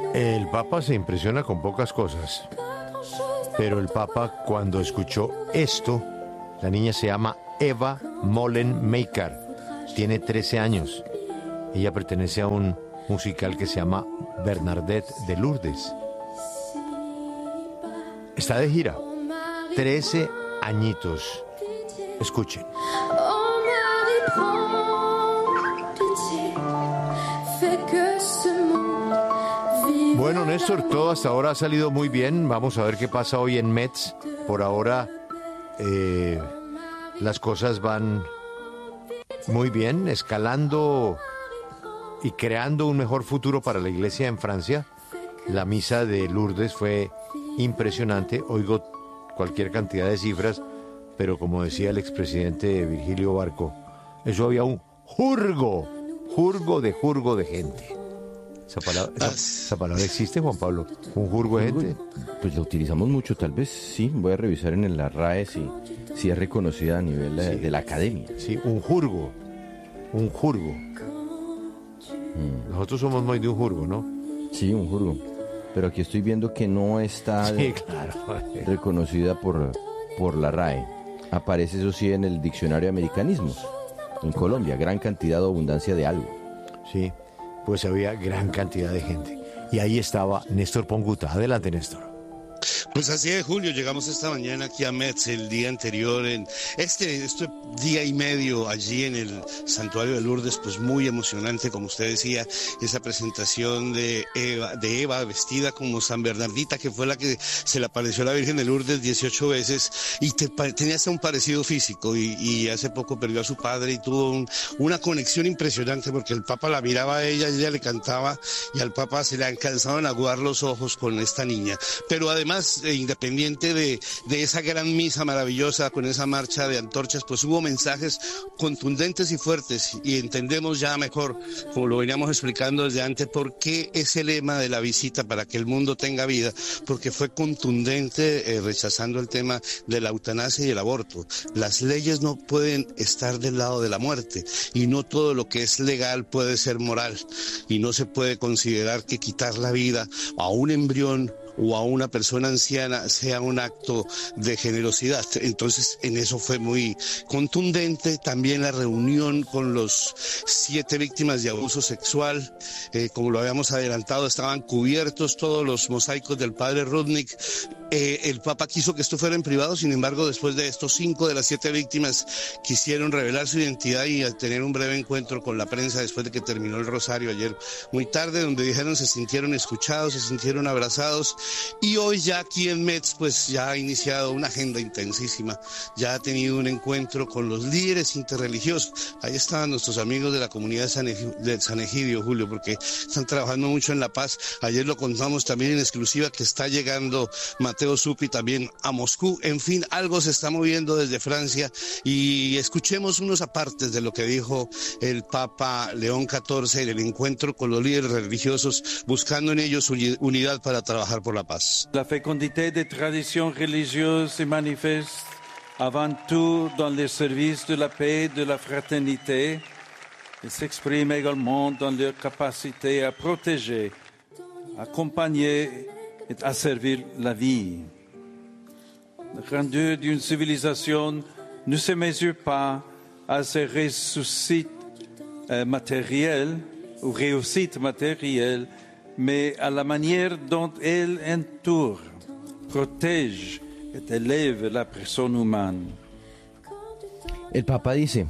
El Papa se impresiona con pocas cosas, pero el Papa cuando escuchó esto, la niña se llama Eva Molenmaker, tiene 13 años. Ella pertenece a un musical que se llama Bernadette de Lourdes. Está de gira, 13 añitos. Escuchen. Bueno, Néstor, todo hasta ahora ha salido muy bien. Vamos a ver qué pasa hoy en Metz. Por ahora las cosas van muy bien, escalando y creando un mejor futuro para la iglesia en Francia. La misa de Lourdes fue impresionante. Oigo cualquier cantidad de cifras, pero como decía el expresidente Virgilio Barco, eso había un jurgo de gente. ¿Esa palabra existe, Juan Pablo? ¿Un jurgo de gente? Pues la utilizamos mucho, tal vez sí. Voy a revisar en la RAE si es reconocida a nivel de la academia. Sí, un jurgo. Nosotros somos muy de un jurgo, ¿no? Sí, un jurgo. Pero aquí estoy viendo que no está reconocida por la RAE. Aparece, eso sí, en el diccionario de americanismos. En Colombia, gran cantidad o abundancia de algo. Sí, pues había gran cantidad de gente. Y ahí estaba Néstor Ponguta. Adelante, Néstor. Pues así es, Julio, llegamos esta mañana aquí a Metz, el día anterior, en este día y medio allí en el Santuario de Lourdes, pues muy emocionante, como usted decía, esa presentación de Eva vestida como San Bernardita, que fue la que se le apareció a la Virgen de Lourdes 18 veces, y tenía hasta un parecido físico, y hace poco perdió a su padre y tuvo una conexión impresionante, porque el Papa la miraba a ella le cantaba, y al Papa se le alcanzaban a aguar los ojos con esta niña. Pero además, independiente de esa gran misa maravillosa con esa marcha de antorchas, pues hubo mensajes contundentes y fuertes, y entendemos ya mejor, como lo veníamos explicando desde antes, por qué ese lema de la visita para que el mundo tenga vida, porque fue contundente rechazando el tema de la eutanasia y el aborto. Las leyes no pueden estar del lado de la muerte, y no todo lo que es legal puede ser moral, y no se puede considerar que quitar la vida a un embrión o a una persona anciana sea un acto de generosidad. Entonces, en eso fue muy contundente. También la reunión con los 7 víctimas de abuso sexual, como lo habíamos adelantado, estaban cubiertos todos los mosaicos del padre Rudnick. El Papa quiso que esto fuera en privado, sin embargo, después de estos 5 de las 7 víctimas quisieron revelar su identidad y tener un breve encuentro con la prensa después de que terminó el rosario ayer muy tarde, donde dijeron se sintieron escuchados, se sintieron abrazados. Y hoy ya aquí en Metz pues ya ha iniciado una agenda intensísima, ya ha tenido un encuentro con los líderes interreligiosos. Ahí estaban nuestros amigos de la comunidad de San Egidio, Julio, porque están trabajando mucho en la paz. Ayer lo contamos también en exclusiva que está llegando Mateo Zuppi también a Moscú. En fin, algo se está moviendo desde Francia, y escuchemos unos apartes de lo que dijo el Papa León XIV en el encuentro con los líderes religiosos, buscando en ellos unidad para trabajar por la paz. La fécondité des traditions religieuses se manifeste avant tout dans le service de la paix et de la fraternité. Elle s'exprime également dans leur capacité à protéger, accompagner et à servir la vie. La grandeur d'une civilisation ne se mesure pas à ses réussites matérielles ou réussites matérielles, mais à la manière dont elle entoure, protège et élève la personne humaine. El Papa dice,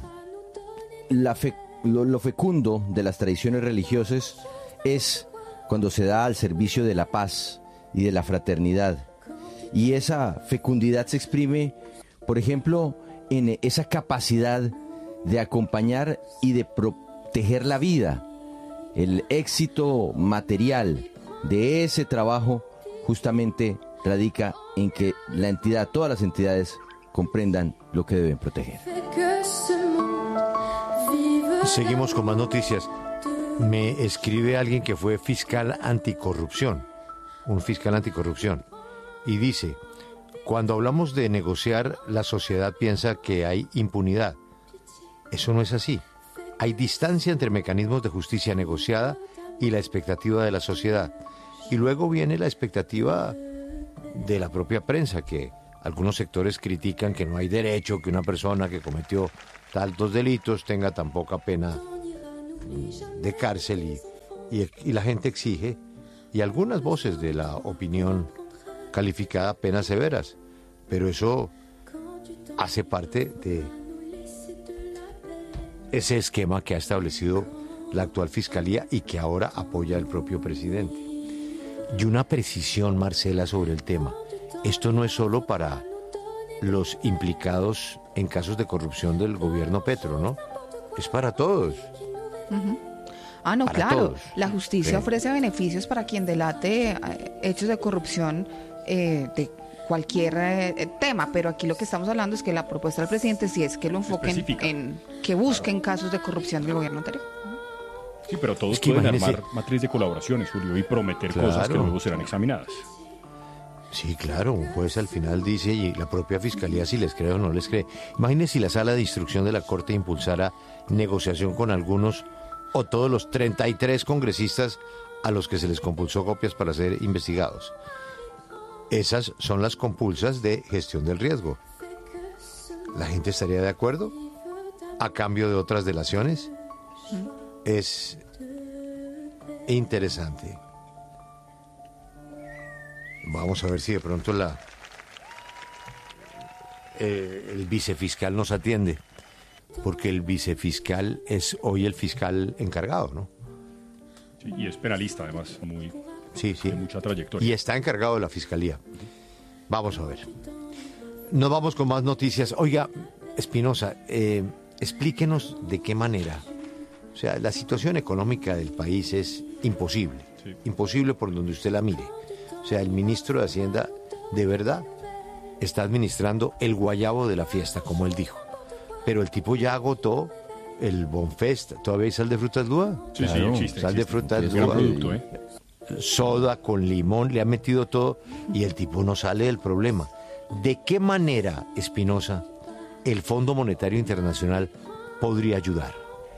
lo fecundo de las tradiciones religiosas es cuando se da al servicio de la paz y de la fraternidad. Y esa fecundidad se exprime, por ejemplo, en esa capacidad de acompañar y de proteger la vida. El éxito material de ese trabajo justamente radica en que la entidad, todas las entidades comprendan lo que deben proteger. Seguimos con más noticias. Me escribe alguien que fue fiscal anticorrupción, un fiscal anticorrupción, y dice, cuando hablamos de negociar, la sociedad piensa que hay impunidad. Eso no es así. Hay distancia entre mecanismos de justicia negociada y la expectativa de la sociedad. Y luego viene la expectativa de la propia prensa, que algunos sectores critican que no hay derecho que una persona que cometió tantos delitos tenga tan poca pena de cárcel y la gente exige, y algunas voces de la opinión calificada penas severas, pero eso hace parte de ese esquema que ha establecido la actual fiscalía y que ahora apoya el propio presidente. Y una precisión, Marcela, sobre el tema. Esto no es solo para los implicados en casos de corrupción del gobierno Petro, ¿no? Es para todos. Uh-huh. Ah, no, para claro. Todos. La justicia ofrece beneficios para quien delate hechos de corrupción de cualquier tema, pero aquí lo que estamos hablando es que la propuesta del presidente sí es que lo enfoquen en que busquen casos de corrupción del gobierno anterior. Sí, pero todos que pueden imagínese... armar matriz de colaboraciones, Julio, y prometer cosas que luego serán examinadas. Sí, claro, un juez al final dice, y la propia fiscalía si les cree o no les cree. Imagínese si la sala de instrucción de la Corte impulsara negociación con algunos o todos los 33 congresistas a los que se les compulsó copias para ser investigados. Esas son las compulsas de gestión del riesgo. ¿La gente estaría de acuerdo? ¿A cambio de otras delaciones? Es interesante. Vamos a ver si de pronto el vicefiscal nos atiende, porque el vicefiscal es hoy el fiscal encargado, ¿no? Sí, y es penalista, además, sí. de mucha trayectoria. Y está encargado de la fiscalía. Vamos a ver. Nos vamos con más noticias. Oiga, Espinosa, explíquenos de qué manera. O sea, la situación económica del país es imposible. Sí. Imposible por donde usted la mire. O sea, el ministro de Hacienda, de verdad, está administrando el guayabo de la fiesta, como él dijo. Pero el tipo ya agotó el Bonfest. ¿Todavía hay sal de frutas Lua? Sí, Claro, sí, existe. Sal de frutas Es gran Lua. producto, ¿eh? Soda con limón, le ha metido todo y el tipo no sale del problema. ¿De qué manera, Espinosa, el Fondo Monetario Internacional podría ayudar?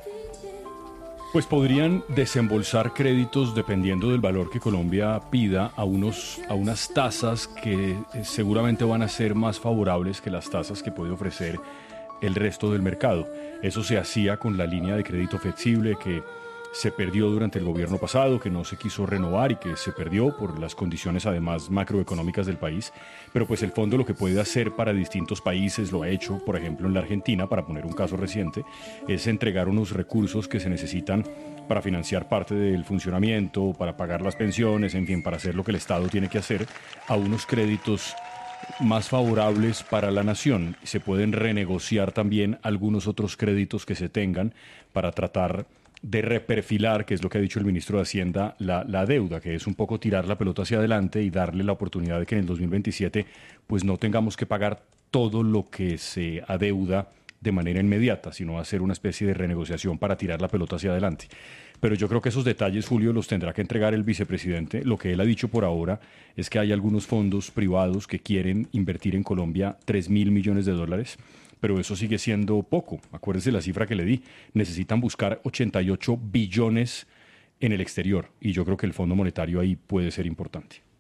Pues podrían desembolsar créditos dependiendo del valor que Colombia pida a unas tasas que seguramente van a ser más favorables que las tasas que puede ofrecer el resto del mercado. Eso se hacía con la línea de crédito flexible que se perdió durante el gobierno pasado, que no se quiso renovar y que se perdió por las condiciones además macroeconómicas del país. Pero pues el fondo lo que puede hacer para distintos países, lo ha hecho por ejemplo en la Argentina, para poner un caso reciente, es entregar unos recursos que se necesitan para financiar parte del funcionamiento, para pagar las pensiones, en fin, para hacer lo que el Estado tiene que hacer, a unos créditos más favorables para la nación. Se pueden renegociar también algunos otros créditos que se tengan para tratar de reperfilar, que es lo que ha dicho el ministro de Hacienda, la deuda, que es un poco tirar la pelota hacia adelante y darle la oportunidad de que en el 2027 pues no tengamos que pagar todo lo que se adeuda de manera inmediata, sino hacer una especie de renegociación para tirar la pelota hacia adelante. Pero yo creo que esos detalles, Julio, los tendrá que entregar el vicepresidente. Lo que él ha dicho por ahora es que hay algunos fondos privados que quieren invertir en Colombia 3.000 millones de dólares, pero eso sigue siendo poco. Acuérdese la cifra que le di. Necesitan buscar 88 billones en el exterior y yo creo que el Fondo Monetario ahí puede ser importante.